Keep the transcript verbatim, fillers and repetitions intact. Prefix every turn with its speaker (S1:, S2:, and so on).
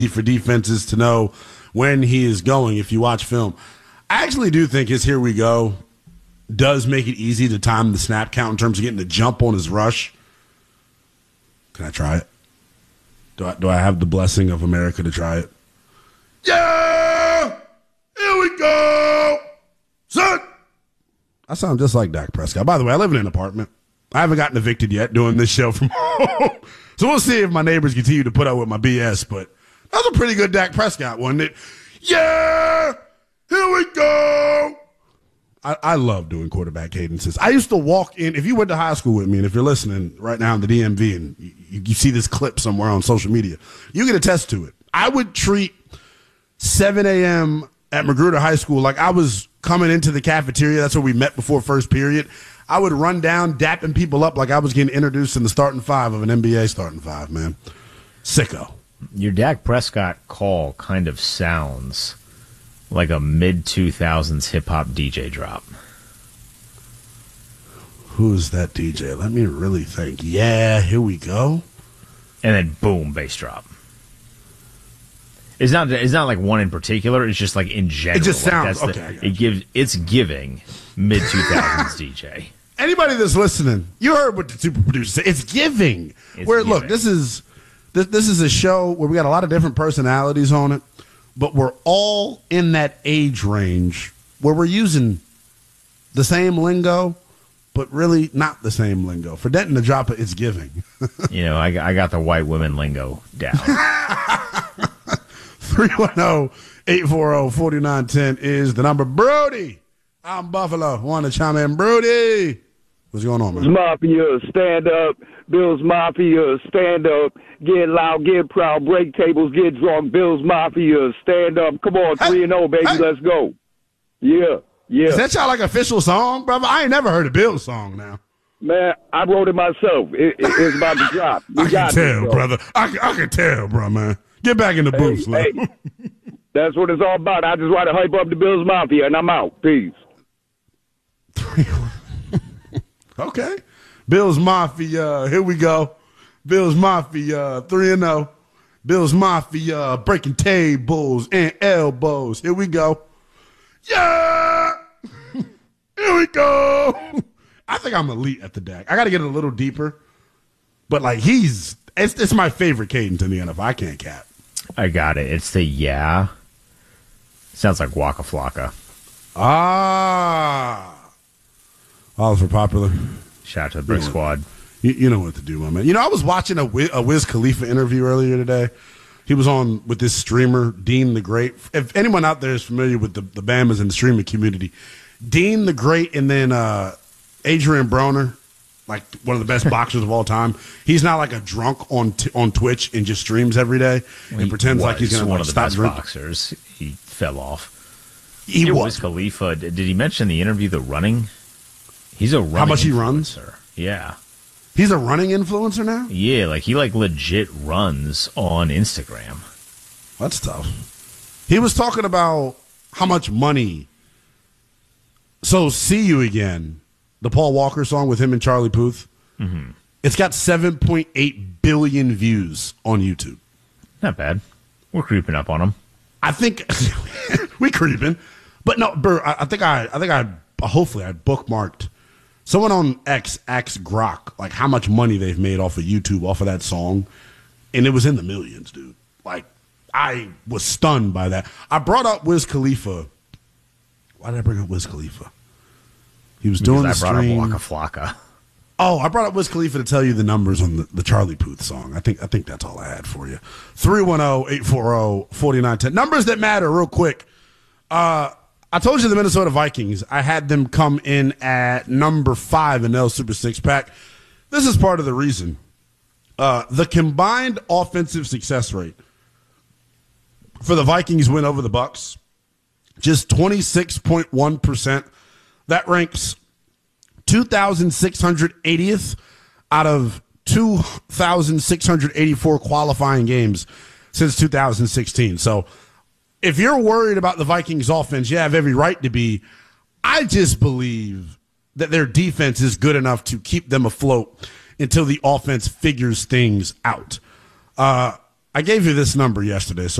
S1: for defenses to know when he is going if you watch film. I actually do think his "Here We Go" does make it easy to time the snap count in terms of getting the jump on his rush. Can I try it? Do I, do I have the blessing of America to try it? Yeah! Here we go! Son! I sound just like Dak Prescott. By the way, I live in an apartment. I haven't gotten evicted yet doing this show from home. So we'll see if my neighbors continue to put up with my B S, but that was a pretty good Dak Prescott, wasn't it? Yeah! Here we go! I, I love doing quarterback cadences. I used to walk in, if you went to high school with me, and if you're listening right now in the D M V and you, you see this clip somewhere on social media, you can attest to it. I would treat seven a.m. at Magruder High School like I was coming into the cafeteria. That's where we met before first period. I would run down, dapping people up like I was getting introduced in the starting five of an N B A starting five, man. Sicko.
S2: Your Dak Prescott call kind of sounds like a mid two thousands hip-hop D J drop.
S1: Who's that D J? Let me really think. Yeah, here we go.
S2: And then boom, bass drop. It's not It's not like one in particular. It's just like in general.
S1: It just
S2: like
S1: sounds,
S2: that's
S1: okay.
S2: The, it gives, it's giving mid two thousands D J.
S1: Anybody that's listening, you heard what the super producer said. It's giving.
S2: It's
S1: where
S2: giving.
S1: Look, this is this, this is a show where we got a lot of different personalities on it, but we're all in that age range where we're using the same lingo, but really not the same lingo. For Denton to drop it, it's giving.
S2: You know, I, I got the white women lingo down.
S1: three one zero, eight four zero, four nine one zero is the number. Brody, I'm Buffalo. Want to chime in? Brody. What's going on, man?
S3: Bills Mafia, stand up. Bills Mafia, stand up. Get loud, get proud. Break tables, get drunk. Bills Mafia, stand up. Come on, three and zero, baby.
S1: Hey.
S3: Let's go. Yeah, yeah.
S1: Is that y'all like official song, brother? I ain't never heard a Bills song now.
S3: Man, I wrote it myself. It, it, it's about to drop. We
S1: I can
S3: got
S1: tell,
S3: this,
S1: brother. I, can- I can tell, bro, man. Get back in the booth,
S3: Hey,
S1: Slim.
S3: hey, that's what it's all about. I just want to hype up the Bills Mafia, and I'm out. Peace.
S1: Okay. Bills Mafia, here we go. Bills Mafia, three and oh. Bills Mafia, breaking tables and elbows. Here we go. Yeah! Here we go. I think I'm elite at the deck. I got to get a little deeper. But, like, he's it's, – it's my favorite cadence in the N F L. I can't cap.
S2: I got it. It's the yeah. Sounds like Waka Flocka.
S1: Ah. Oliver Popular.
S2: Shout out to the Brick
S1: You know,
S2: Squad.
S1: You, you know what to do, my man. You know, I was watching a, Wiz, a Wiz Khalifa interview earlier today. He was on with this streamer, Dean the Great. If anyone out there is familiar with the, the Bamas and the streaming community, Dean the Great and then uh, Adrian Broner, like one of the best boxers of all time. He's not like a drunk on t- on Twitch and just streams every day and
S2: He
S1: pretends like
S2: was
S1: he's going to
S2: one
S1: like,
S2: of the
S1: stop
S2: best
S1: drinking.
S2: boxers. He fell off.
S1: He
S2: It
S1: was.
S2: was Khalifa. Did he mention in the interview the running? He's a running
S1: How much he runs?
S2: influencer. Yeah.
S1: He's a running influencer now?
S2: Yeah, like he like legit runs on Instagram.
S1: That's tough. He was talking about how much money. So, See You Again, the Paul Walker song with him and Charlie Puth,
S2: Mm-hmm.
S1: it's got seven point eight billion views on YouTube.
S2: Not bad. We're creeping up on him.
S1: I think we creeping, but no, Burr, I, I think I, I think I, hopefully I bookmarked. Someone on X asked Grok like how much money they've made off of YouTube off of that song, and it was in the millions, dude. Like I was stunned by that. I brought up Wiz Khalifa. Why did I bring up Wiz Khalifa? He was doing the
S2: Because I brought
S1: stream.
S2: up Waka Flocka.
S1: Oh, I brought up Wiz Khalifa to tell you the numbers on the, the Charlie Puth song. I think I think that's all I had for you. three one zero, eight four zero, four nine one zero. Numbers that matter real quick. Uh, I told you the Minnesota Vikings. I had them come in at number five in L Super Six Pack. This is part of the reason. Uh, the combined offensive success rate for the Vikings win over the Bucks, just twenty-six point one percent. That ranks two thousand six hundred eightieth out of two thousand six hundred eighty-four qualifying games since two thousand sixteen. So if you're worried about the Vikings offense, you have every right to be. I just believe that their defense is good enough to keep them afloat until the offense figures things out. Uh, I gave you this number yesterday, so